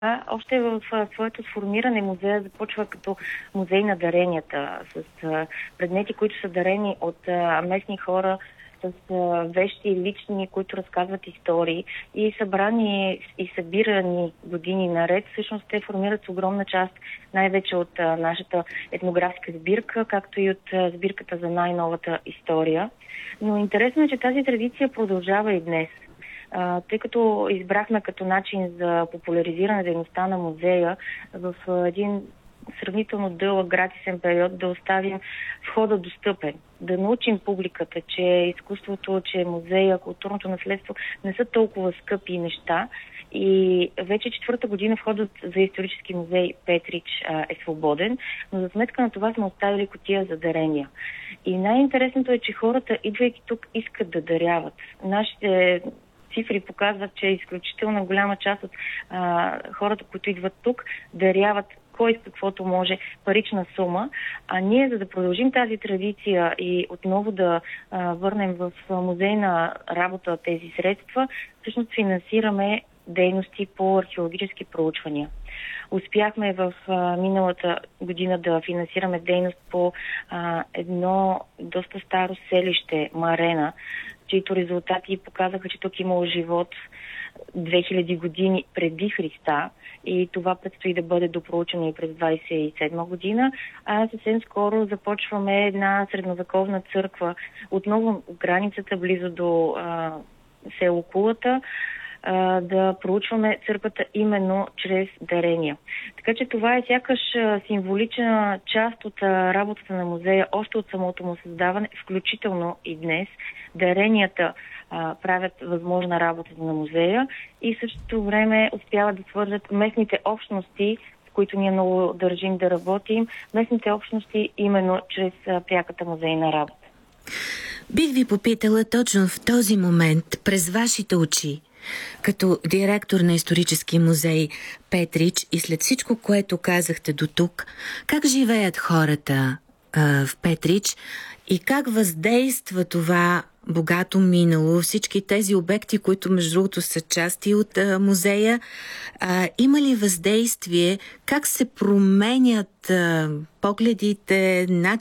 Още в своето сформиране музея започва като музей на даренията, с предмети, които са дарени от местни хора, с вещи лични, които разказват истории и събрани и събирани години наред. Всъщност те формират огромна част, най-вече от нашата етнографска сбирка, както и от сбирката за най-новата история. Но интересно е, че тази традиция продължава и днес. Тъй като избрахме като начин за популяризиране дейността на музея в един сравнително дълъг гратисен период да оставим входа достъпен, да научим публиката, че изкуството, че музея, културното наследство не са толкова скъпи неща. И вече 4-та година входът за исторически музей Петрич е свободен, но за сметка на това сме оставили кутия за дарения. И най-интересното е, че хората, идвайки тук, искат да даряват. Нашите цифри показват, че изключително голяма част от хората, които идват тук, даряват кой с каквото може парична сума. А ние, за да продължим тази традиция и отново да върнем в музейна работа тези средства, всъщност финансираме дейности по археологически проучвания. Успяхме в миналата година да финансираме дейност по едно доста старо селище Марена, чието резултати показаха, че тук имало живот 2000 години преди Христа и това предстои да бъде допроучено и през 27 година. А съвсем скоро започваме една средновековна църква, отново в границата, близо до село Кулата, да проучваме църквата именно чрез дарения. Така че това е сякаш символична част от работата на музея, още от самото му създаване, включително и днес. Даренията правят възможна работата на музея и в същото време успяват да свържат местните общности, с които ние много държим да работим, местните общности именно чрез пряката музейна работа. Бих ви попитала точно в този момент, през вашите очи, като директор на исторически музей Петрич и след всичко, което казахте до тук, как живеят хората в Петрич и как въздейства това богато минало, всички тези обекти, които между другото са части от музея, има ли въздействие, как се променят погледите,